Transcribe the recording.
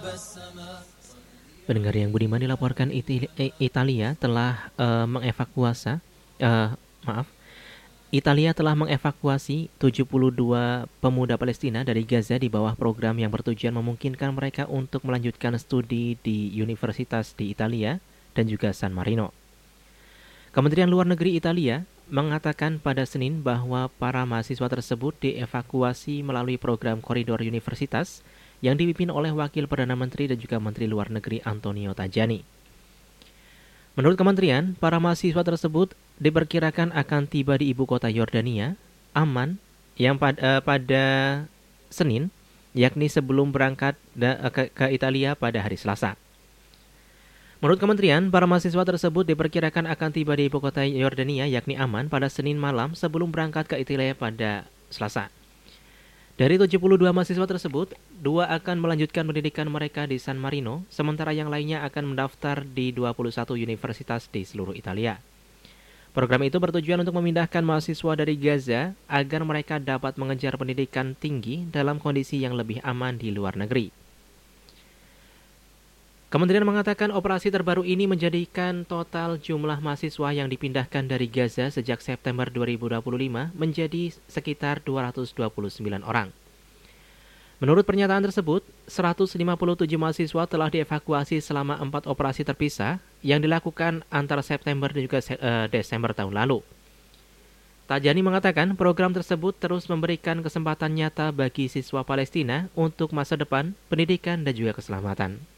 Pendengar yang budiman, dilaporkan Italia telah mengevakuasi eh, maaf Italia telah mengevakuasi 72 pemuda Palestina dari Gaza di bawah program yang bertujuan memungkinkan mereka untuk melanjutkan studi di universitas di Italia dan juga San Marino. Kementerian Luar Negeri Italia mengatakan pada Senin bahwa para mahasiswa tersebut dievakuasi melalui program koridor universitas yang dipimpin oleh Wakil Perdana Menteri dan juga Menteri Luar Negeri Antonio Tajani. Menurut kementerian, para mahasiswa tersebut diperkirakan akan tiba di ibu kota Yordania, Amman, yang pada Senin, yakni sebelum berangkat ke Italia pada hari Selasa. Menurut kementerian, para mahasiswa tersebut diperkirakan akan tiba di ibu kota Yordania, yakni Amman, pada Senin malam sebelum berangkat ke Italia pada Selasa. Dari 72 mahasiswa tersebut, 2 akan melanjutkan pendidikan mereka di San Marino, sementara yang lainnya akan mendaftar di 21 universitas di seluruh Italia. Program itu bertujuan untuk memindahkan mahasiswa dari Gaza agar mereka dapat mengejar pendidikan tinggi dalam kondisi yang lebih aman di luar negeri. Kementerian mengatakan operasi terbaru ini menjadikan total jumlah mahasiswa yang dipindahkan dari Gaza sejak September 2025 menjadi sekitar 229 orang. Menurut pernyataan tersebut, 157 mahasiswa telah dievakuasi selama 4 operasi terpisah yang dilakukan antara September dan juga Desember tahun lalu. Tajani mengatakan program tersebut terus memberikan kesempatan nyata bagi siswa Palestina untuk masa depan, pendidikan, dan juga keselamatan.